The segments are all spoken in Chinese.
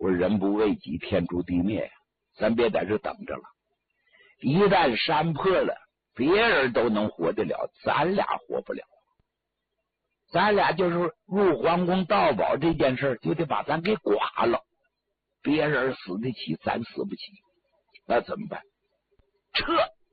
我人不为己，天诛地灭呀！咱别在这等着了。一旦山破了，别人都能活得了，咱俩活不了。咱俩就是入皇宫盗宝这件事就得把咱给剐了。别人死得起，咱死不起，那怎么办？撤！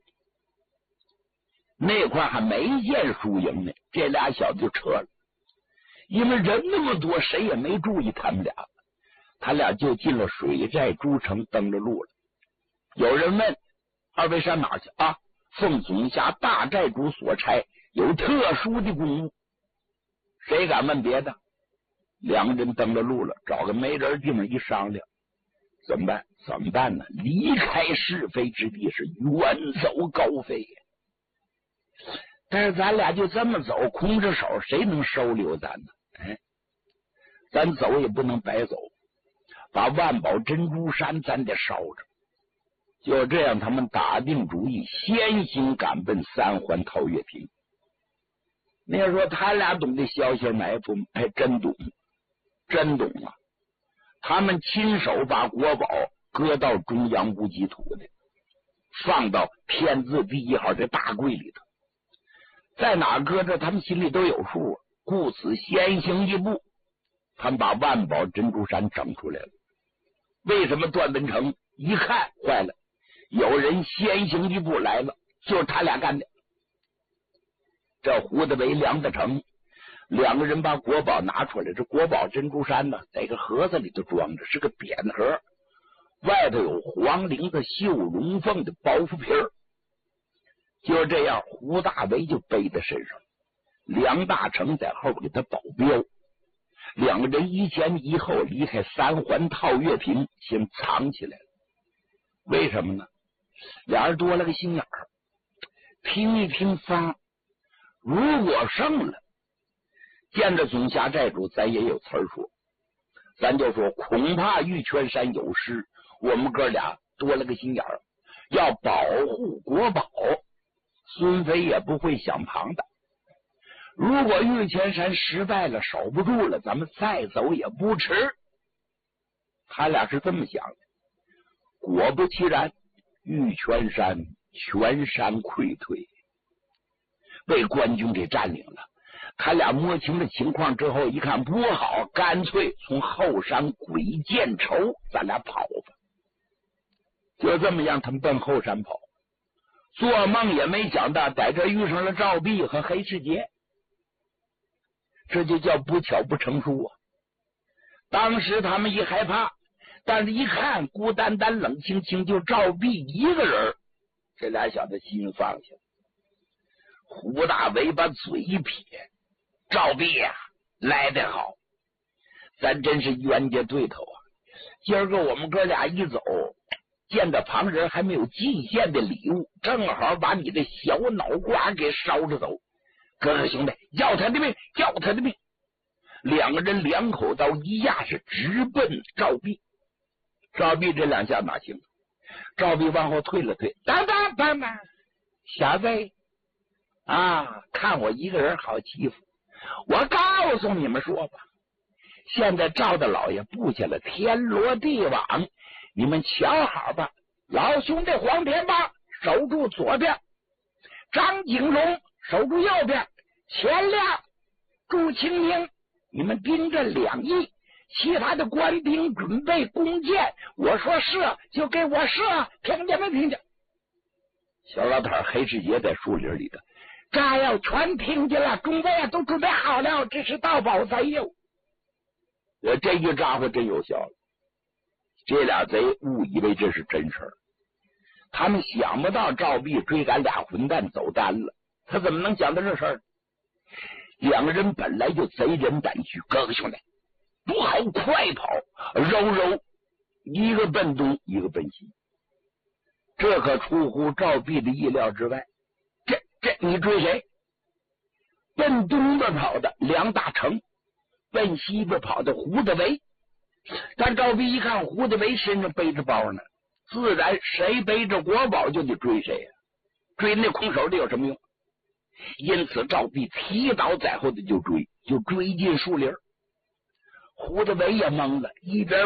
那块还没见输赢呢，这俩小子就撤了。因为人那么多，谁也没注意他们俩，他俩就进了水寨诸城，登着路了。有人问二位上哪去啊？奉总辖大寨主所差，有特殊的公务。谁敢问别的？两个人登了路了，找个没人地方一商量，怎么办？怎么办呢？离开是非之地，是远走高飞呀。但是咱俩就这么走，空着手，谁能收留咱呢？咱走也不能白走，把万宝珍珠山咱得烧着。就这样，他们打定主意，先行赶奔三环陶月平。那说他俩懂得小小埋伏，真懂，真懂啊！他们亲手把国宝搁到中央无极土的，放到天字第一号的大柜里头，在哪搁着他们心里都有数，故此先行一步，他们把万宝珍珠山整出来了。为什么段文成一看坏了，有人先行一步来了，就是他俩干的。这胡德维、梁德成两个人把国宝拿出来，这国宝珍珠山呢，在个盒子里头装着，是个扁盒，外头有黄绫子绣龙凤的包袱皮儿。就这样，胡大为就背在身上，梁大成在后边给他保镖。两个人一前一后离开三环陶月平，先藏起来了。为什么呢？俩人多了个心眼儿，听一听方，如果胜了，见着总辖寨主，咱也有词儿说，咱就说恐怕玉泉山有失，我们哥俩多了个心眼儿，要保护国宝，孙飞也不会想旁的。如果玉泉山失败了，守不住了，咱们再走也不迟。他俩是这么想的。果不其然，玉泉山全山溃退，被官军给占领了。他俩摸清了情况之后，一看不好，干脆从后山鬼见愁，咱俩跑吧。就这么样，他们奔后山跑，做梦也没想到在这遇上了赵弼和黑世杰，这就叫不巧不成书啊。当时他们一害怕，但是一看孤单单冷清清，就赵弼一个人，这俩小子心放下。胡大为把嘴一撇，赵弼呀，来得好，咱真是冤家对头啊！今儿个我们哥俩一走，见到旁人还没有进献的礼物，正好把你的小脑瓜给烧着走。哥哥兄弟，要他的命，要他的命！两个人两口刀一压，是直奔赵弼。赵弼这两下哪行？赵弼往后退了退，等等，小子啊，看我一个人好欺负，我告诉你们说吧，现在赵大老爷布下了天罗地网，你们瞧好吧。老兄弟黄天霸守住左边，张景龙守住右边，钱亮、祝清明你们盯着两翼，其他的官兵准备弓箭，我说射就给我射，听见没听见？小老头黑世杰在树林里的，炸药全听见了，中尉都准备好了，这是盗宝贼哟！这一炸火真有效了，这俩贼误以为这是真事儿，他们想不到赵弼追赶俩混蛋走单了，他怎么能想到这事儿？两个人本来就贼人胆虚，哥哥兄弟不好快跑，揉一个奔东一个奔西，这可出乎赵弼的意料之外。这你追谁？奔东边跑的梁大成，奔西边跑的胡德维。但赵弼一看胡德维身上背着包呢，自然谁背着国宝就得追谁呀，追那空手的有什么用？因此赵弼提刀在后的就追进树林。胡德维也懵了，一边